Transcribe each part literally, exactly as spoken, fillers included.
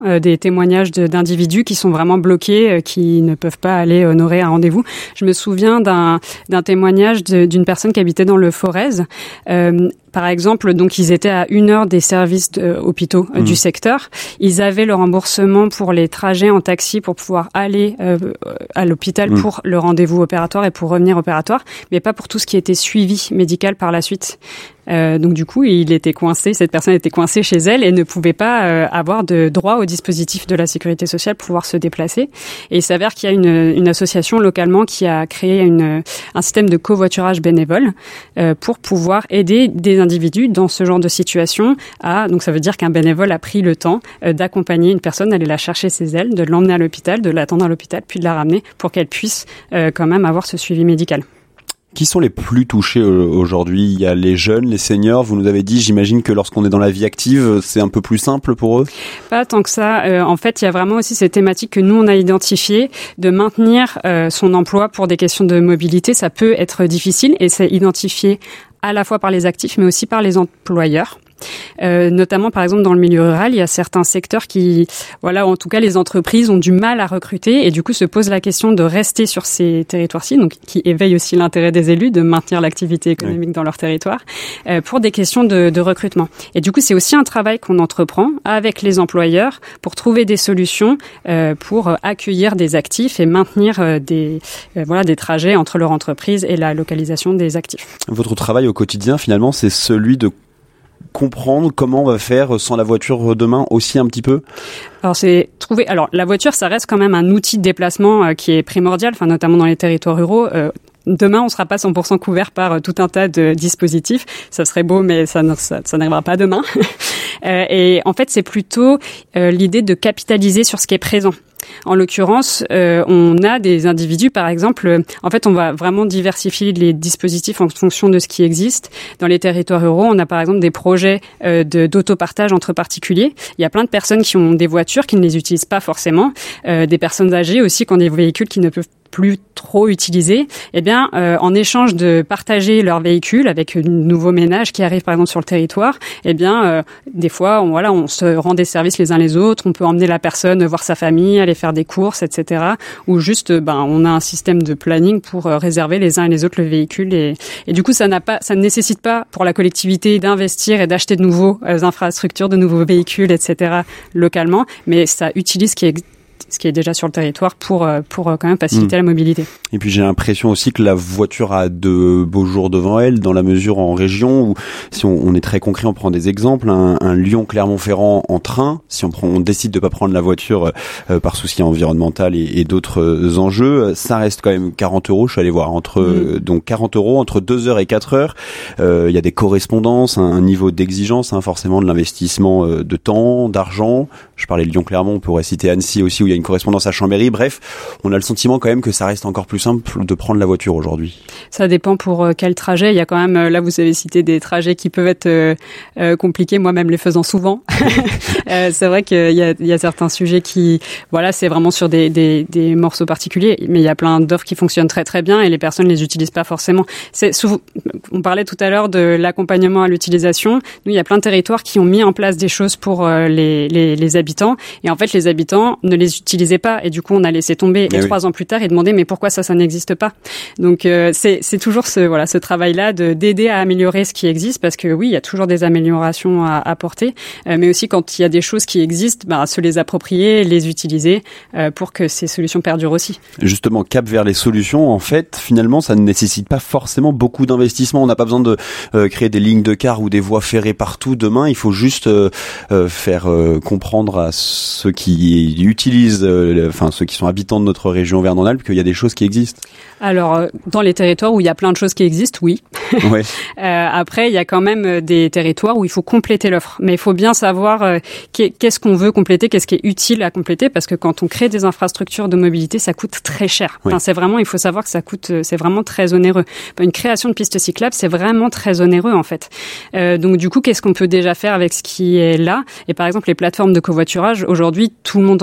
euh, des témoignages de, d'individus qui sont vraiment bloqués, euh, qui ne peuvent pas aller honorer un rendez-vous. Je me souviens d'un, d'un témoignage de, d'une personne qui habitait dans le Forez. Euh, Par exemple, donc ils étaient à une heure des services de, euh, hôpitaux euh, mmh. du secteur. Ils avaient le remboursement pour les trajets en taxi pour pouvoir aller euh, à l'hôpital mmh. pour le rendez-vous opératoire et pour revenir opératoire, mais pas pour tout ce qui était suivi médical par la suite. Euh, donc du coup, il était coincé, cette personne était coincée chez elle et ne pouvait pas euh, avoir de droit au dispositif de la sécurité sociale pour pouvoir se déplacer. Et il s'avère qu'il y a une, une association localement qui a créé une, un système de covoiturage bénévole euh, pour pouvoir aider des individus dans ce genre de situation. À, donc ça veut dire qu'un bénévole a pris le temps euh, d'accompagner une personne, d'aller la chercher chez elle, de l'emmener à l'hôpital, de l'attendre à l'hôpital, puis de la ramener pour qu'elle puisse euh, quand même avoir ce suivi médical. Qui sont les plus touchés aujourd'hui ? Il y a les jeunes, les seniors. Vous nous avez dit, j'imagine que lorsqu'on est dans la vie active, c'est un peu plus simple pour eux ? Pas tant que ça. Euh, en fait, il y a vraiment aussi cette thématique que nous, on a identifiée de maintenir euh, son emploi pour des questions de mobilité. Ça peut être difficile et c'est identifié à la fois par les actifs, mais aussi par les employeurs. Euh, notamment par exemple dans le milieu rural, il y a certains secteurs qui, voilà, en tout cas les entreprises ont du mal à recruter et du coup se posent la question de rester sur ces territoires-ci, donc qui éveille aussi l'intérêt des élus de maintenir l'activité économique oui. dans leur territoire, euh, pour des questions de, de recrutement. Et du coup c'est aussi un travail qu'on entreprend avec les employeurs pour trouver des solutions euh, pour accueillir des actifs et maintenir euh, des, euh, voilà, des trajets entre leur entreprise et la localisation des actifs. Votre travail au quotidien finalement c'est celui de comprendre comment on va faire sans la voiture demain aussi un petit peu ? Alors c'est trouver. Alors la voiture, ça reste quand même un outil de déplacement euh, qui est primordial, enfin notamment dans les territoires ruraux. Euh, Demain, on sera pas cent pour cent couvert par euh, tout un tas de dispositifs. Ça serait beau, mais ça, ça, ça n'arrivera pas demain. euh, et en fait, c'est plutôt euh, l'idée de capitaliser sur ce qui est présent. En l'occurrence, euh, on a des individus, par exemple, euh, en fait, on va vraiment diversifier les dispositifs en fonction de ce qui existe. Dans les territoires ruraux, on a par exemple des projets euh, de, d'autopartage entre particuliers. Il y a plein de personnes qui ont des voitures, qui ne les utilisent pas forcément. Euh, des personnes âgées aussi qui ont des véhicules qui ne peuvent plus trop utilisés, eh bien, euh, en échange de partager leur véhicule avec de nouveaux ménages qui arrivent par exemple sur le territoire, eh bien, euh, des fois, on, voilà, on se rend des services les uns les autres, on peut emmener la personne voir sa famille, aller faire des courses, et cetera. Ou juste, ben, on a un système de planning pour euh, réserver les uns et les autres le véhicule et, et du coup, ça n'a pas, ça ne nécessite pas pour la collectivité d'investir et d'acheter de nouveaux euh, infrastructures, de nouveaux véhicules, et cetera. localement, mais ça utilise ce qui est ce qui est déjà sur le territoire pour pour quand même faciliter mmh. la mobilité. Et puis j'ai l'impression aussi que la voiture a de beaux jours devant elle, dans la mesure en région où, si on, on est très concret, on prend des exemples, un, un Lyon-Clermont-Ferrand en train, si on, prend, on décide de pas prendre la voiture euh, par souci environnemental et, et d'autres enjeux, ça reste quand même quarante euros, je suis allé voir, entre mmh. donc quarante euros, entre deux heures et quatre heures, euh, il y a des correspondances, un, un niveau d'exigence, hein, forcément de l'investissement euh, de temps, d'argent. Je parlais de Lyon-Clermont, on pourrait citer Annecy aussi où il y a une correspondance à Chambéry. Bref, on a le sentiment quand même que ça reste encore plus simple de prendre la voiture aujourd'hui. Ça dépend pour quel trajet. Il y a quand même, là vous avez cité des trajets qui peuvent être euh, euh, compliqués, moi-même les faisant souvent. euh, c'est vrai qu'il y a, il y a certains sujets qui, voilà, c'est vraiment sur des, des, des morceaux particuliers, mais il y a plein d'offres qui fonctionnent très très bien et les personnes les utilisent pas forcément. C'est souvent, on parlait tout à l'heure de l'accompagnement à l'utilisation. Nous, il y a plein de territoires qui ont mis en place des choses pour euh, les, les, les habitants et en fait les habitants ne les utilisaient pas et du coup on a laissé tomber et, et oui. trois ans plus tard ils demandaient mais pourquoi ça ça n'existe pas. Donc euh, c'est c'est toujours ce voilà ce travail là de d'aider à améliorer ce qui existe parce que oui il y a toujours des améliorations à apporter euh, mais aussi quand il y a des choses qui existent bah se les approprier, les utiliser euh, pour que ces solutions perdurent aussi. Justement cap vers les solutions en fait finalement ça ne nécessite pas forcément beaucoup d'investissement, on n'a pas besoin de euh, créer des lignes de cars ou des voies ferrées partout demain, il faut juste euh, euh, faire euh, comprendre à ceux qui utilisent euh, enfin ceux qui sont habitants de notre région Auvergne-Rhône-Alpes qu'il y a des choses qui existent. Alors, dans les territoires où il y a plein de choses qui existent, oui. Ouais. euh, après, il y a quand même des territoires où il faut compléter l'offre. Mais il faut bien savoir euh, qu'est-ce qu'on veut compléter, qu'est-ce qui est utile à compléter, parce que quand on crée des infrastructures de mobilité, ça coûte très cher. Ouais. Enfin, c'est vraiment, il faut savoir que ça coûte, c'est vraiment très onéreux. Une création de pistes cyclables, c'est vraiment très onéreux, en fait. Euh, donc, du coup, qu'est-ce qu'on peut déjà faire avec ce qui est là? Et par exemple, les plateformes de covoiturage, aujourd'hui, tout le monde en a sur la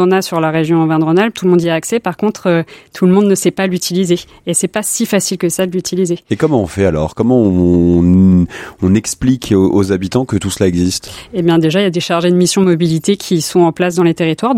la région Auvergne-Rhône-Alpes, tout le monde y a accès. Par contre, euh, tout le monde ne sait pas l'utiliser. Et c'est pas si facile que ça de l'utiliser. Et comment on fait alors? Comment on, on explique aux, aux habitants que tout cela existe? Eh bien, déjà, il y a des chargés de mission mobilité qui sont en place dans les territoires.